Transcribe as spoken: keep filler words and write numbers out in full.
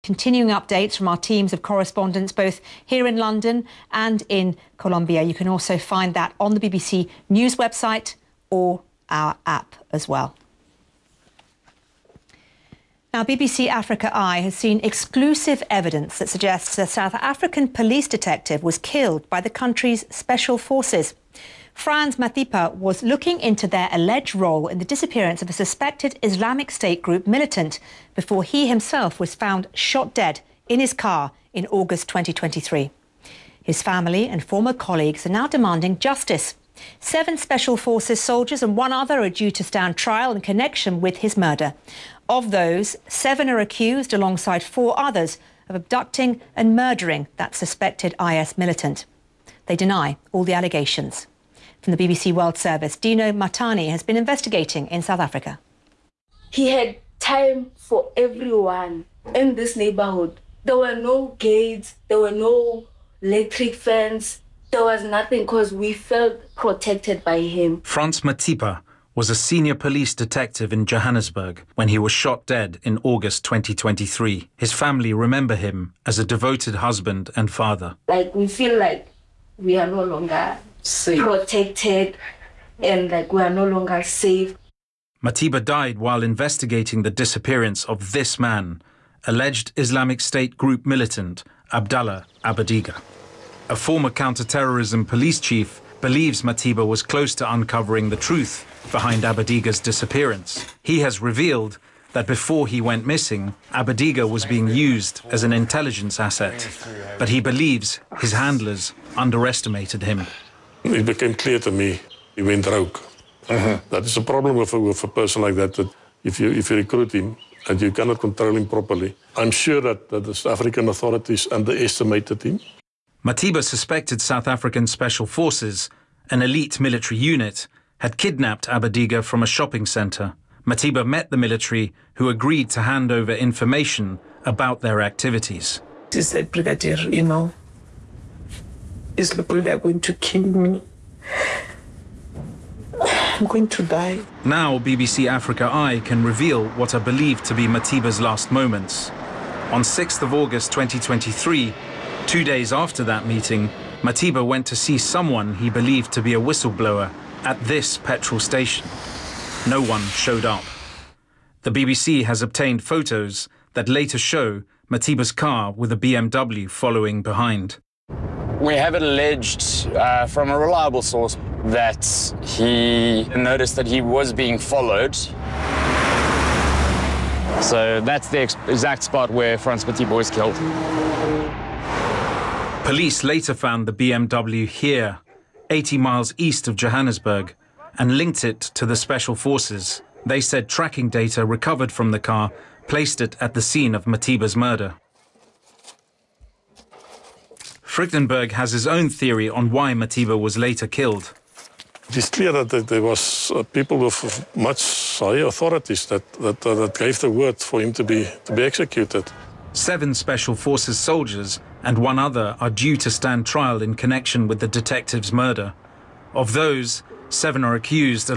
Continuing updates from our teams of correspondents both here in London and in Colombia. You can also find that on the B B C News website or our app as well. Now, B B C Africa Eye has seen exclusive evidence that suggests a South African police detective was killed by the country's special forces. Frans Matipa was looking into their alleged role in the disappearance of a suspected Islamic State group militant before he himself was found shot dead in his car in August twenty twenty-three. His family and former colleagues are now demanding justice. Seven Special Forces soldiers and one other are due to stand trial in connection with his murder. Of those, seven are accused alongside four others of abducting and murdering that suspected I S militant. They deny all the allegations. From the B B C World Service, Dino Matani has been investigating in South Africa. He had time for everyone in this neighborhood. There were no gates, there were no electric fence, there was nothing because we felt protected by him. Frans Matipa was a senior police detective in Johannesburg when he was shot dead in August twenty twenty-three. His family remember him as a devoted husband and father. Like, we feel like we are no longer safe, protected, and like we are no longer safe. Matiba died while investigating the disappearance of this man, alleged Islamic State group militant Abdallah Abadiga. A former counter-terrorism police chief believes Matiba was close to uncovering the truth behind Abadiga's disappearance. He has revealed that before he went missing, Abadiga was being used as an intelligence asset, but he believes his handlers underestimated him. It became clear to me he went rogue. Uh-huh. That is a problem with a, with a person like that, that if you, if you recruit him and you cannot control him properly, I'm sure that, that the South African authorities underestimated him. Matiba suspected South African Special Forces, an elite military unit, had kidnapped Abadiga from a shopping centre. Matiba met the military, who agreed to hand over information about their activities. He said, Brigadier, you know, these people, they're going to kill me. I'm going to die. Now B B C Africa Eye can reveal what are believed to be Matiba's last moments. On sixth of August twenty twenty-three, two days after that meeting, Matiba went to see someone he believed to be a whistleblower at this petrol station. No one showed up. The B B C has obtained photos that later show Matiba's car with a B M W following behind. We have it alleged uh, from a reliable source that he noticed that he was being followed. So that's the ex exact spot where Frans Matiba was killed. Police later found the B M W here, eighty miles east of Johannesburg, and linked it to the Special Forces. They said tracking data recovered from the car placed it at the scene of Matiba's murder. Frykdenberg has his own theory on why Matiba was later killed. It is clear that there was uh, people with much higher authorities that, that, uh, that gave the word for him to be, to be executed. Seven Special Forces soldiers and one other are due to stand trial in connection with the detective's murder. Of those, seven are accused